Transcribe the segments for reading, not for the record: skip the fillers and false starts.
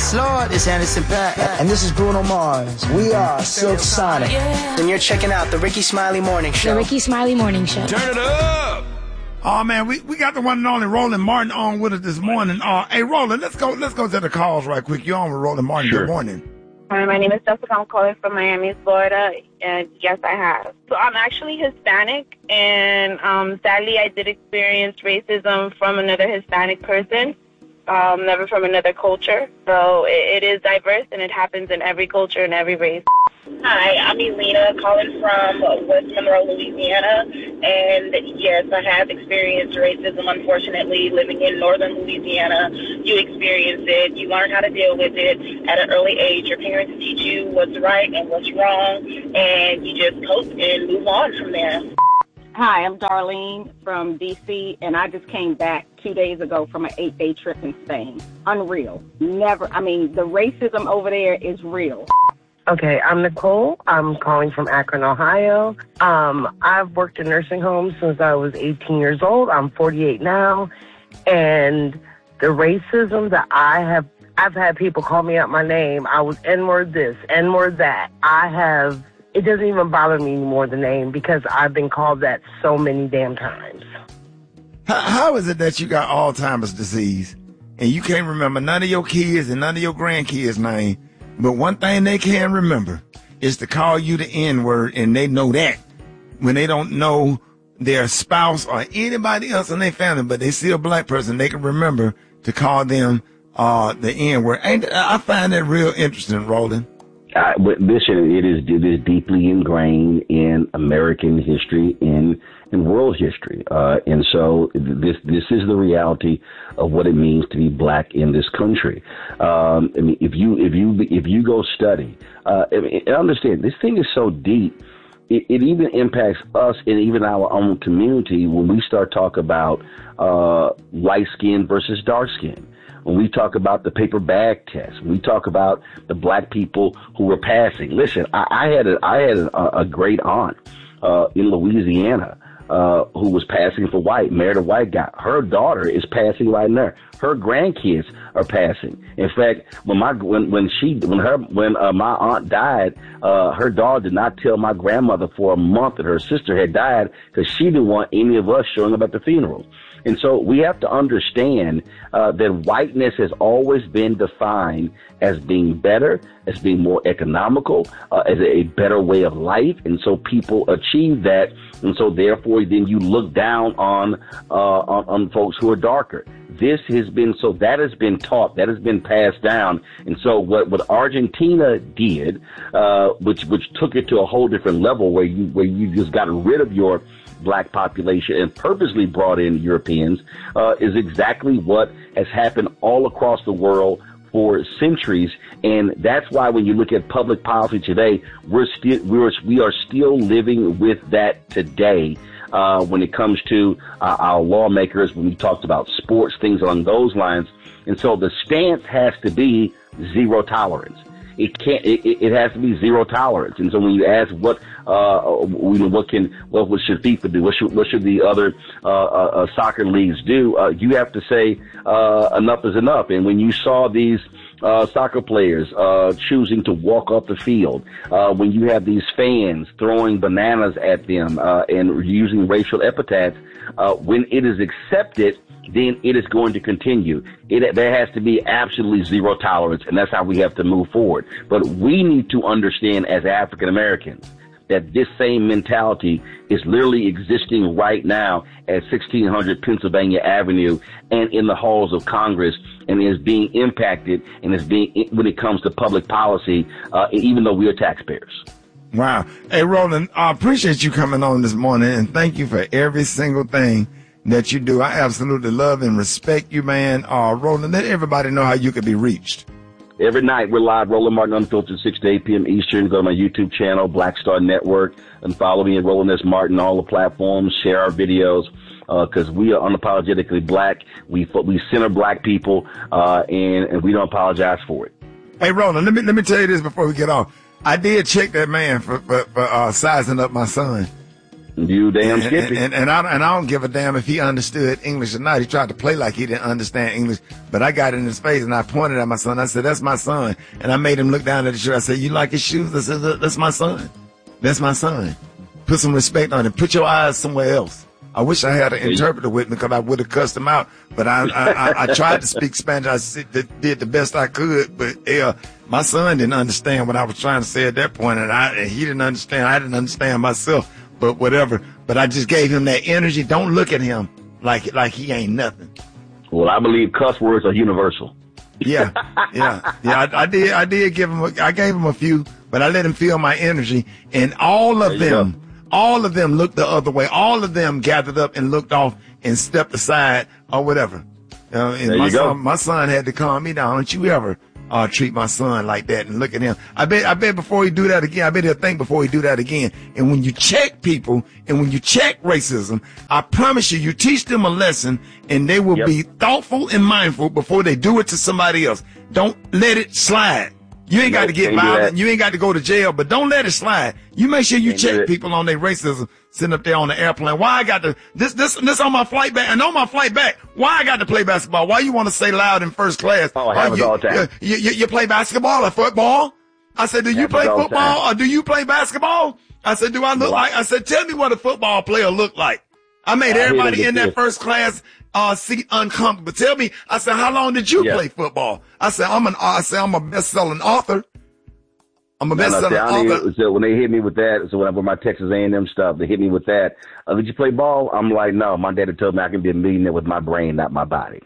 Yes, Lord, it's Anderson .Paak. And this is Bruno Mars. We are Silk Sonic. And you're checking out the Ricky Smiley Morning Show. The Ricky Smiley Morning Show. Turn it up! Oh man, we got the one and only Roland Martin on with us this morning. Hey Roland, let's go to the calls right quick. You're on with Roland Martin. Sure. Good morning. Hi, my name is Jessica. I'm calling from Miami, Florida, and yes, I have. So I'm actually Hispanic, and sadly, I did experience racism from another Hispanic person, never from another culture. So it is diverse, and it happens in every culture and every race. Hi, I'm Elena, calling from West Monroe, Louisiana, and yes, I have experienced racism, unfortunately, living in northern Louisiana. You experience it, you learn how to deal with it at an early age. Your parents teach you what's right and what's wrong, and you just cope and move on from there. Hi, I'm Darlene from D.C., and I just came back 2 days ago from an 8-day trip in Spain. Unreal. The racism over there is real. Okay, I'm Nicole. I'm calling from Akron, Ohio. I've worked in nursing homes since I was 18 years old. I'm 48 now. And the racism that I've had people call me out my name. I was N-word this, N-word that. It doesn't even bother me anymore, the name, because I've been called that so many damn times. How is it that you got Alzheimer's disease and you can't remember none of your kids and none of your grandkids' name? But one thing they can remember is to call you the N-word, and they know that when they don't know their spouse or anybody else in their family, but they see a black person, they can remember to call them the N-word. I find that real interesting, Roland. Listen, it is deeply ingrained in American history, in world history, and so this is the reality of what it means to be black in this country. I mean, if you go study, understand this thing is so deep. It even impacts us and even our own community when we start talking about light skin versus dark skin. When we talk about the paper bag test, when we talk about the black people who were passing. Listen, I had a great aunt in Louisiana who was passing for white, married a white guy. Her daughter is passing right now. Her grandkids are passing. In fact, when my aunt died, her daughter did not tell my grandmother for a month that her sister had died because she didn't want any of us showing up at the funeral. And so we have to understand that whiteness has always been defined as being better, as being more economical, as a better way of life. And so people achieve that. And so therefore, then you look down on folks who are darker. That has been taught, that has been passed down. And so what Argentina did, which took it to a whole different level where you just got rid of your black population and purposely brought in Europeans, is exactly what has happened all across the world for centuries. And that's why when you look at public policy today, we are still living with that today. When it comes to our lawmakers, when we talked about sports, things along those lines. And so the stance has to be zero tolerance. It has to be zero tolerance. And so when you ask what should FIFA do? What should the other soccer leagues do? You have to say enough is enough. And when you saw these soccer players choosing to walk off the field, when you have these fans throwing bananas at them and using racial epithets, when it is accepted, then it is going to continue. There has to be absolutely zero tolerance, and that's how we have to move forward. But we need to understand as African Americans that this same mentality is literally existing right now at 1600 Pennsylvania Avenue and in the halls of Congress, and is being impacted and is being, when it comes to public policy, even though we are taxpayers. Wow. Hey, Roland, I appreciate you coming on this morning, and thank you for every single thing that you do. I absolutely love and respect you, man. Roland, let everybody know how you can be reached. Every night we're live, Roland Martin Unfiltered, 6 to 8 p.m. Eastern. Go to my YouTube channel, Black Star Network, and follow me at Roland S. Martin, all the platforms. Share our videos, because we are unapologetically black. We center black people, and we don't apologize for it. Hey, Roland, let me tell you this before we get off. I did check that man for sizing up my son. You damn Skippy. And I don't give a damn if he understood English or not. He tried to play like he didn't understand English, but I got in his face and I pointed at my son. I said, "That's my son." And I made him look down at the shoe. I said, "You like his shoes?" I said, "That's my son. That's my son. Put some respect on him. Put your eyes somewhere else." I wish I had an interpreter with me because I would have cussed him out. But I tried to speak Spanish. I did the best I could. But my son didn't understand what I was trying to say at that point, and he didn't understand. I didn't understand myself. But whatever. But I just gave him that energy. Don't look at him like he ain't nothing. Well, I believe cuss words are universal. Yeah. I did give him. I gave him a few, but I let him feel my energy, and all of them looked the other way. All of them gathered up and looked off and stepped aside or whatever. And my son had to calm me down. Don't you ever treat my son like that and look at him. I bet before he do that again, I bet he'll think before he do that again. And when you check people and when you check racism, I promise you teach them a lesson and they will be thoughtful and mindful before they do it to somebody else. Don't let it slide. You ain't got to get violent. You ain't got to go to jail, but don't let it slide. You make sure you check people on their racism sitting up there on the airplane. Why I got to, this on my flight back, and on my flight back, why I got to play basketball? Why you want to say loud in first class? Oh, I have it all the time. You play basketball or football? I said, do you play football or do you play basketball? I said, do I look like, I said, tell me what a football player look like. I made everybody in that first class seat uncomfortable. Tell me, I said, how long did you play football? I said, I'm a best-selling author. I'm a best-selling author. So when they hit me with that, so when I with my Texas A&M stuff, they hit me with that. Did you play ball? I'm like, no. My daddy told me I can be a millionaire with my brain, not my body.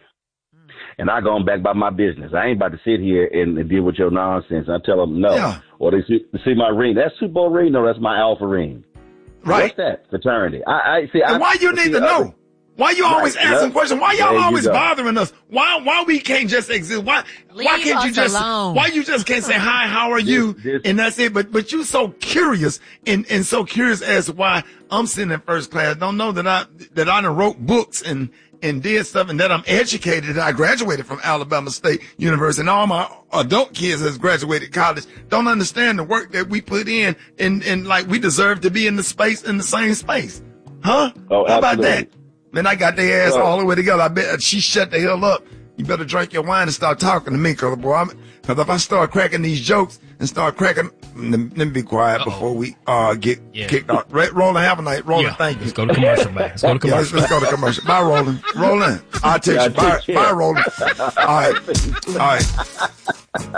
And I go on back by my business. I ain't about to sit here and deal with your nonsense. I tell them no. Yeah. Or they see my ring. That's Super Bowl ring. No, that's my Alpha ring. Right. What's that? Fraternity. And why you need to know? Why you always asking questions? Why y'all always bothering us? Why we can't just exist? Why can't you just alone. Why you just can't say hi, how are you? And that's it. But you so curious and so curious as to why I'm sitting in first class. Don't know that I done wrote books and did stuff and that I'm educated. I graduated from Alabama State University and all my adult kids has graduated college. Don't understand the work that we put in and like we deserve to be in the same space. Huh? Oh, how about that? Then I got their ass all the way together. I bet she shut the hell up. You better drink your wine and start talking to me, cause if I start cracking these jokes and start cracking, let me be quiet before we get kicked off. Roland, have a night. Roland, thank you. Let's go to commercial, man. Let's go to commercial. Let's go to commercial. Bye, Roland. Roland, I'll text you. Bye, Roland. All right.